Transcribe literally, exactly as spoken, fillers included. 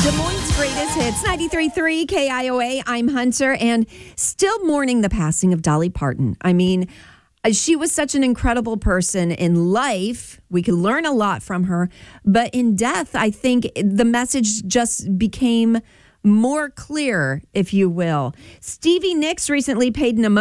Des Moines' greatest hits, ninety-three point three K I O A. I'm Hunter, and still mourning the passing of Dolly Parton. I mean, she was such an incredible person in life. We could learn a lot from her. But in death, I think the message just became more clear, if you will. Stevie Nicks recently paid an emotional